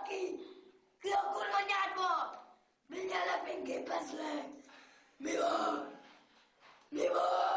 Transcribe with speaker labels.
Speaker 1: valaki? Ki a kurva nyádba? Mindjárt lefényképezlek. Mi van? Mi van?